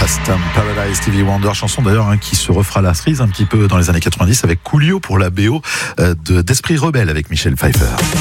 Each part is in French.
Lost in Paradise, Stevie Wonder, chanson d'ailleurs qui se refera la cerise un petit peu dans les années 90 avec Coolio pour la BO d'Esprit Rebelle avec Michel Pfeiffer.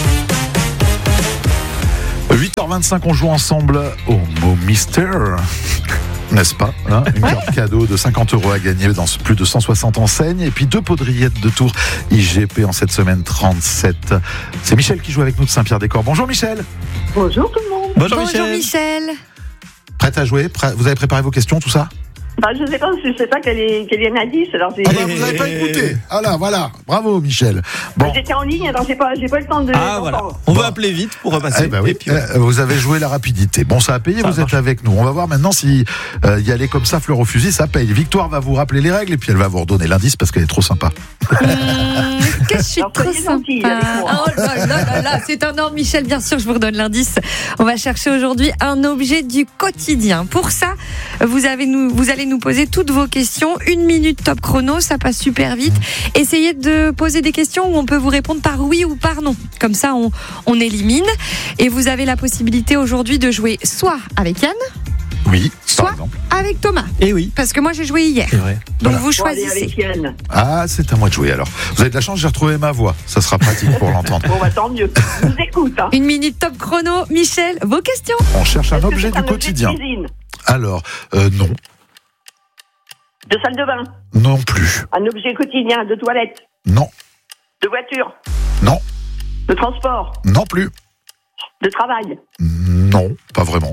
8h25, on joue ensemble au mot mystère, n'est-ce pas, hein? Une carte cadeau de 50 € à gagner dans plus de 160 enseignes et puis 2 poudrillettes de Tours IGP en cette semaine 37. C'est Michel qui joue avec nous de Saint-Pierre-des-Corps. Bonjour Michel. Bonjour tout le monde. Bonjour Michel. Prête à jouer? Vous avez préparé vos questions, tout ça? Je sais pas, quel est un indice. Alors vous n'avez pas écouté. Voilà. Bravo Michel. Bon. J'étais en ligne, alors j'ai pas le temps de... Voilà. On va appeler vite pour repasser. Oui. Puis, vous avez joué la rapidité. Bon, ça a payé, vous êtes avec nous. On va voir maintenant si y aller comme ça, fleur au fusil, ça paye. Victoire va vous rappeler les règles et puis elle va vous redonner l'indice parce qu'elle est trop sympa. Que je suis trop sympa. Oh là, c'est un ordre, Michel, bien sûr, je vous redonne l'indice. On va chercher aujourd'hui un objet du quotidien. Pour ça, vous allez nous poser toutes vos questions. 1 minute top chrono, ça passe super vite. Essayez de poser des questions où on peut vous répondre par oui ou par non. Comme ça, on élimine. Et vous avez la possibilité aujourd'hui de jouer soit avec Yann, oui, soit avec Thomas. Et oui. Parce que moi, j'ai joué hier. C'est vrai. Donc voilà. vous choisissez. Ah, c'est à moi de jouer alors. Vous avez de la chance, j'ai retrouvé ma voix. Ça sera pratique pour l'entendre. Bon, tant mieux. Je vous écoute. 1 minute top chrono. Michel, vos questions. On cherche un objet du quotidien. Alors, non. De salle de bain. Non plus. Un objet quotidien, de toilette. Non. De voiture. Non. De transport. Non plus. De travail. Non, pas vraiment.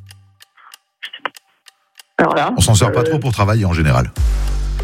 Alors là, on s'en sert pas trop pour travailler en général. Pardon ?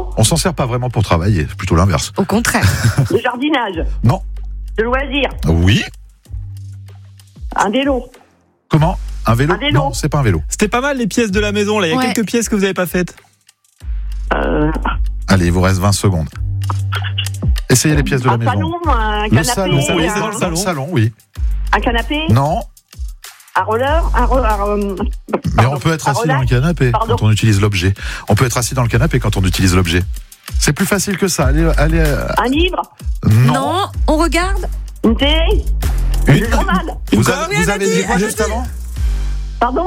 On s'en sert pas vraiment pour travailler, c'est plutôt l'inverse. Au contraire. De jardinage. Non. De loisirs. Oui. Un vélo. Comment ? Un vélo ? Un vélo. Non, c'est pas un vélo. C'était pas mal les pièces de la maison là. Il y a quelques pièces que vous n'avez pas faites. Allez, il vous reste 20 secondes. Essayez les pièces de la maison. Un salon, un canapé. Le salon, oui, c'est dans le salon, oui. Un canapé. Non. Un roller, mais on peut être assis dans le canapé quand on utilise l'objet. On peut être assis dans le canapé quand on utilise l'objet. C'est plus facile que ça. Allez. Un livre ? Non, on regarde. Une télé ? Un journal ? Vous avez dit quoi juste avant ? Pardon ?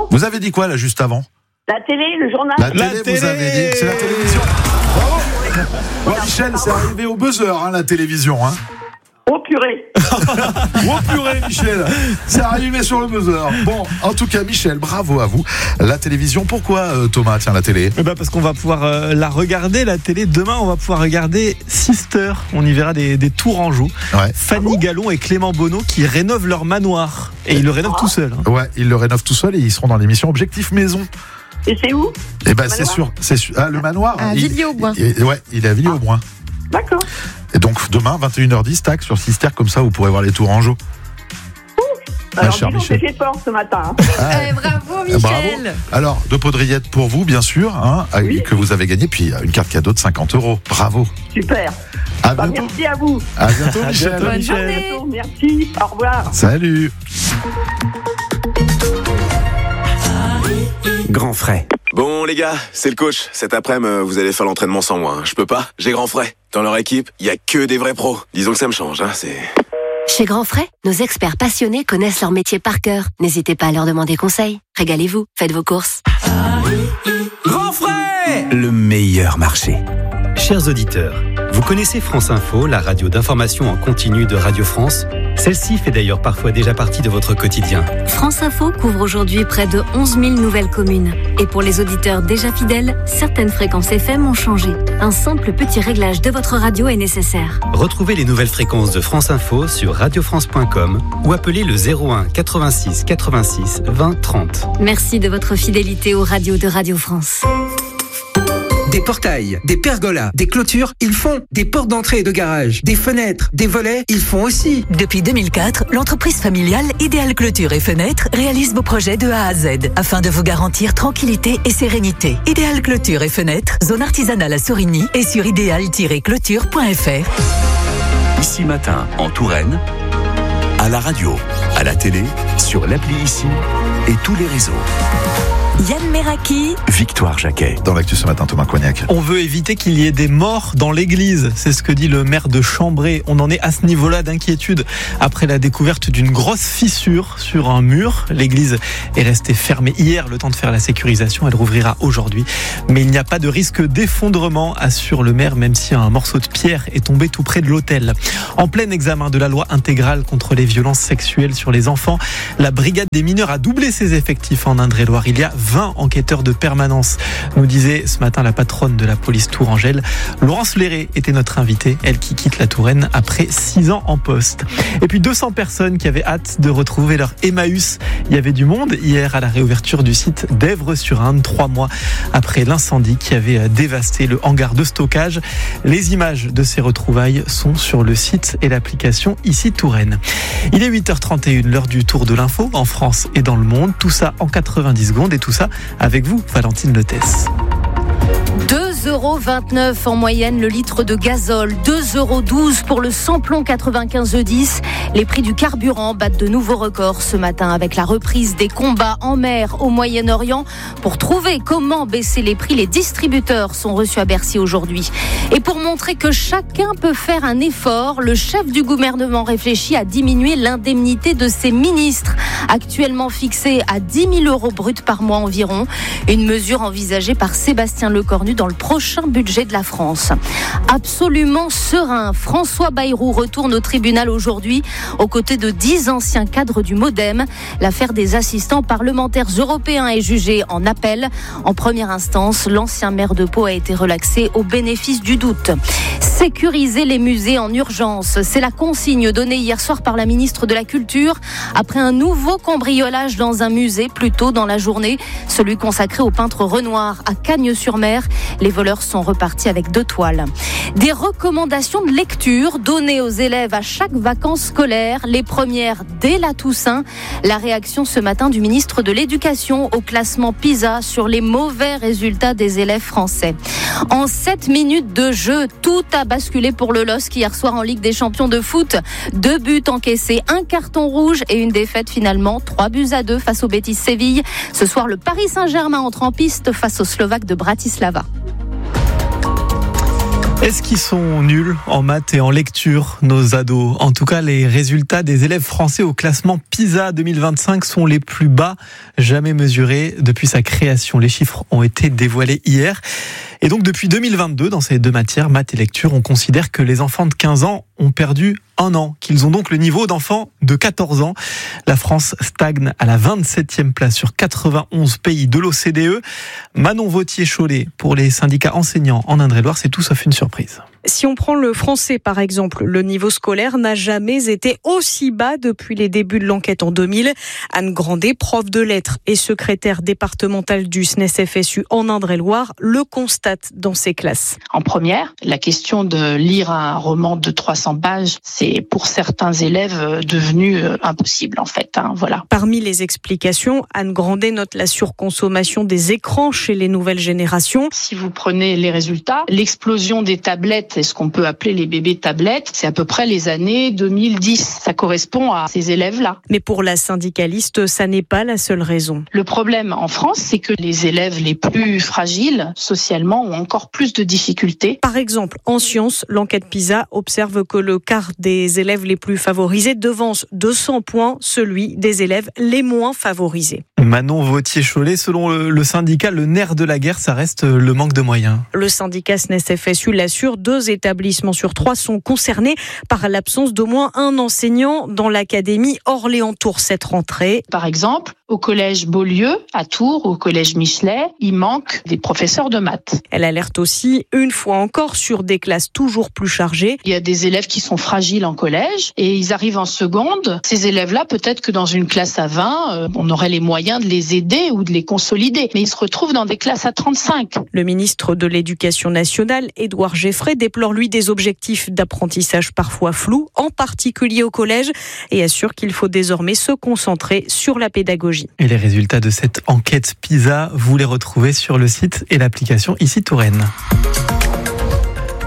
Vous avez dit quoi là juste avant ? La télé, le journal ? La télé, vous avez dit. C'est la télévision. Bravo. Bon, Michel, c'est arrivé au buzzer, la télévision. Oh purée. Oh purée, Michel. C'est arrivé sur le buzzer. Bon, en tout cas, Michel, bravo à vous. La télévision, pourquoi Thomas, tiens, la télé ? Parce qu'on va pouvoir la regarder, la télé. Demain, on va pouvoir regarder Sister. On y verra des Tourangeaux. Ouais. Fanny Gallon et Clément Bonneau qui rénovent leur manoir. Et ils le rénovent tout seuls. Ouais, ils le rénovent tout seuls et ils seront dans l'émission Objectif Maison. Et c'est où ? C'est sûr. Le manoir. À Villiers-au-Boin. Ouais, il est à Villiers-au-Boin. D'accord. Et donc demain 21h10 tac sur Sister, comme ça vous pourrez voir les Tourangeaux. Alors dis donc, j'ai fait fort ce matin. Bravo Michel. Bravo. Alors 2 poudrillettes pour vous bien sûr, oui. Que vous avez gagné, puis une carte cadeau de 50 €. Bravo. Super. Merci à vous. À bientôt Michel. Bonne journée. Merci. Au revoir. Salut. Grand frais. Bon les gars, c'est le coach. Cet après-midi, vous allez faire l'entraînement sans moi. Je peux pas, j'ai grand frais. Dans leur équipe, il y a que des vrais pros. Disons que ça me change, c'est... Chez Grand Frais, nos experts passionnés connaissent leur métier par cœur. N'hésitez pas à leur demander conseil. Régalez-vous, faites vos courses. Grand frais, le meilleur marché. Chers auditeurs, vous connaissez France Info, la radio d'information en continu de Radio France ? Celle-ci fait d'ailleurs parfois déjà partie de votre quotidien. France Info couvre aujourd'hui près de 11 000 nouvelles communes. Et pour les auditeurs déjà fidèles, certaines fréquences FM ont changé. Un simple petit réglage de votre radio est nécessaire. Retrouvez les nouvelles fréquences de France Info sur radiofrance.com ou appelez le 01 86 86 20 30. Merci de votre fidélité aux radios de Radio France. Des portails, des pergolas, des clôtures, ils font. Des portes d'entrée et de garage, des fenêtres, des volets, ils font aussi. Depuis 2004, l'entreprise familiale Idéal Clôture et Fenêtres réalise vos projets de A à Z afin de vous garantir tranquillité et sérénité. Idéal Clôture et Fenêtres, zone artisanale à Sourigny et sur idéal-clôture.fr. Ici Matin, en Touraine, à la radio, à la télé, sur l'appli Ici et tous les réseaux. Yann Meraki, Victoire Jacquet. Dans l'actu ce matin, Thomas Coignac. On veut éviter qu'il y ait des morts dans l'église. C'est ce que dit le maire de Chambray. On en est à ce niveau-là d'inquiétude après la découverte d'une grosse fissure sur un mur. L'église est restée fermée hier, le temps de faire la sécurisation. Elle rouvrira aujourd'hui. Mais il n'y a pas de risque d'effondrement, assure le maire, même si un morceau de pierre est tombé tout près de l'autel. En plein examen de la loi intégrale contre les violences sexuelles sur les enfants, la brigade des mineurs a doublé ses effectifs en Indre-et-Loire. Il y a 20 enquêteurs de permanence, nous disait ce matin la patronne de la police tourangelle. Laurence Léré était notre invitée, elle qui quitte la Touraine après 6 ans en poste. Et puis 200 personnes qui avaient hâte de retrouver leur Emmaüs. Il y avait du monde hier à la réouverture du site d'Èvres-sur-Indre, 3 mois après l'incendie qui avait dévasté le hangar de stockage. Les images de ces retrouvailles sont sur le site et l'application Ici Touraine. Il est 8h31, l'heure du tour de l'info en France et dans le monde. Tout ça en 90 secondes et tout ça avec vous, Valentine Lettès. 2,29 € en moyenne le litre de gazole, 2,12 € pour le samplon 95 E10. Les prix du carburant battent de nouveaux records ce matin avec la reprise des combats en mer au Moyen-Orient. Pour trouver comment baisser les prix, les distributeurs sont reçus à Bercy aujourd'hui. Et pour montrer que chacun peut faire un effort, le chef du gouvernement réfléchit à diminuer l'indemnité de ses ministres, actuellement fixée à 10 000 € bruts par mois environ. Une mesure envisagée par Sébastien Lecornu dans le prochain budget de la France. Absolument serein, François Bayrou retourne au tribunal aujourd'hui aux côtés de 10 anciens cadres du MoDem. L'affaire des assistants parlementaires européens est jugée en appel. En première instance, l'ancien maire de Pau a été relaxé au bénéfice du doute. Sécuriser les musées en urgence, c'est la consigne donnée hier soir par la ministre de la Culture après un nouveau cambriolage dans un musée plus tôt dans la journée, celui consacré au peintre Renoir à Cagnes-sur-Mer. Les voleurs sont repartis avec 2 toiles. Des recommandations de lecture données aux élèves à chaque vacances scolaires, les premières dès la Toussaint. La réaction ce matin du ministre de l'Éducation au classement PISA sur les mauvais résultats des élèves français. En 7 minutes de jeu, tout a basculé pour le LOSC hier soir en Ligue des Champions de foot. 2 buts encaissés, 1 carton rouge et une défaite finalement, 3-2 face au Betis Séville. Ce soir, le Paris Saint-Germain entre en piste face aux Slovaques de Bratislava. Est-ce qu'ils sont nuls en maths et en lecture, nos ados ? En tout cas, les résultats des élèves français au classement PISA 2025 sont les plus bas jamais mesurés depuis sa création. Les chiffres ont été dévoilés hier. Et donc, depuis 2022, dans ces 2 matières, maths et lecture, on considère que les enfants de 15 ans ont perdu 1 an, qu'ils ont donc le niveau d'enfants de 14 ans. La France stagne à la 27e place sur 91 pays de l'OCDE. Manon Vautier-Cholet, pour les syndicats enseignants en Indre-et-Loire, c'est tout sauf une surprise. Si on prend le français par exemple, le niveau scolaire n'a jamais été aussi bas depuis les débuts de l'enquête en 2000. Anne Grandet, prof de lettres et secrétaire départementale du SNES-FSU en Indre-et-Loire, le constate dans ses classes. En première, la question de lire un roman de 300 pages, c'est pour certains élèves devenu impossible en fait. Voilà. Parmi les explications, Anne Grandet note la surconsommation des écrans chez les nouvelles générations. Si vous prenez les résultats, l'explosion des tablettes, c'est ce qu'on peut appeler les bébés tablettes, c'est à peu près les années 2010. Ça correspond à ces élèves-là. Mais pour la syndicaliste, ça n'est pas la seule raison. Le problème en France, c'est que les élèves les plus fragiles, socialement, ont encore plus de difficultés. Par exemple, en sciences, l'enquête PISA observe que le quart des élèves les plus favorisés devance de 100 points celui des élèves les moins favorisés. Manon Vautier-Cholet, selon le syndicat, le nerf de la guerre, ça reste le manque de moyens. Le syndicat SNES-FSU l'assure, 2 établissements sur 3 sont concernés par l'absence d'au moins un enseignant dans l'académie Orléans-Tours cette rentrée. Par exemple, au collège Beaulieu, à Tours, au collège Michelet, il manque des professeurs de maths. Elle alerte aussi, une fois encore, sur des classes toujours plus chargées. Il y a des élèves qui sont fragiles en collège et ils arrivent en seconde. Ces élèves-là, peut-être que dans une classe à 20, on aurait les moyens de les aider ou de les consolider. Mais ils se retrouvent dans des classes à 35. Le ministre de l'Éducation nationale, Édouard Geffray, déplore lui des objectifs d'apprentissage parfois flous, en particulier au collège, et assure qu'il faut désormais se concentrer sur la pédagogie. Et les résultats de cette enquête PISA, vous les retrouvez sur le site et l'application Ici Touraine.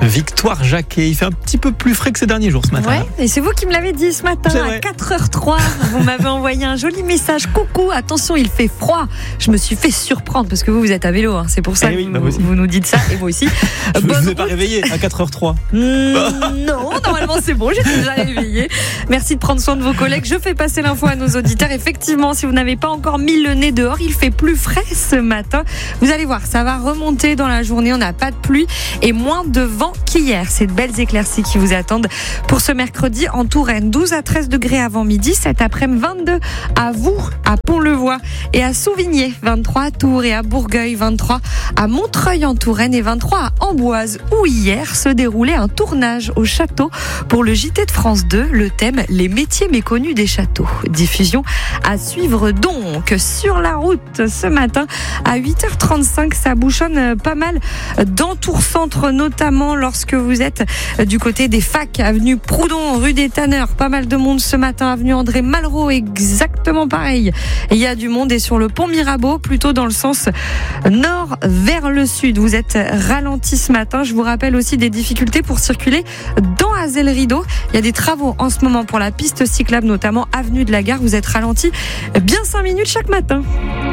Victoire Jacquet. Il fait un petit peu plus frais que ces derniers jours ce matin. Ouais, et c'est vous qui me l'avez dit ce matin à 4h03. Vous m'avez envoyé un joli message. Coucou, attention, il fait froid. Je me suis fait surprendre parce que vous êtes à vélo. Hein. C'est pour ça que vous nous dites ça et moi aussi. Je ne vous ai pas réveillé à 4h03. Non, normalement c'est bon, j'étais déjà réveillée. Merci de prendre soin de vos collègues. Je fais passer l'info à nos auditeurs. Effectivement, si vous n'avez pas encore mis le nez dehors, il fait plus frais ce matin. Vous allez voir, ça va remonter dans la journée. On n'a pas de pluie et moins de vent qu'hier. C'est de belles éclaircies qui vous attendent pour ce mercredi en Touraine. 12 à 13 degrés avant midi. Cet après-midi, 22 à Voux, à Pont-le-Voix et à Souvigné. 23 à Tours et à Bourgueil. 23 à Montreuil en Touraine et 23 à Amboise où hier se déroulait un tournage au château pour le JT de France 2. Le thème, les métiers méconnus des châteaux. Diffusion à suivre donc sur la route ce matin à 8h35. Ça bouchonne pas mal dans Tours Centre, notamment lorsque vous êtes du côté des facs, avenue Proudhon, rue des Tanneurs. Pas mal de monde ce matin, avenue André Malraux, exactement pareil. Il y a du monde et sur le pont Mirabeau, plutôt dans le sens nord vers le sud. Vous êtes ralenti ce matin. Je vous rappelle aussi des difficultés pour circuler dans Azel-Rideau. Il y a des travaux en ce moment pour la piste cyclable, notamment avenue de la Gare. Vous êtes ralenti bien 5 minutes chaque matin.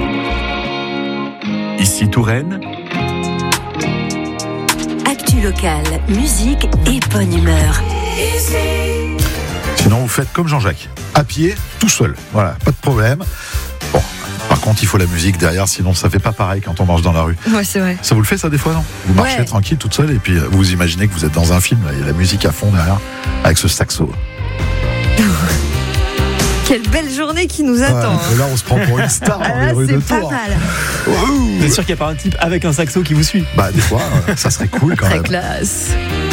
Ici Touraine. Actu locale, musique et bonne humeur. Sinon, vous faites comme Jean-Jacques, à pied, tout seul. Voilà, pas de problème. Bon, par contre, il faut la musique derrière, sinon ça fait pas pareil quand on marche dans la rue. Ouais, c'est vrai. Ça vous le fait ça des fois, non? Vous marchez tranquille, toute seule, et puis vous imaginez que vous êtes dans un film, là, il y a la musique à fond derrière, avec ce saxo. Quelle belle journée qui nous attend. Ouais, là, on se prend pour une star dans les rues de Tours. C'est pas mal. Vous êtes sûr qu'il n'y a pas un type avec un saxo qui vous suit? Bah, des fois, ça serait cool quand même. Très classe.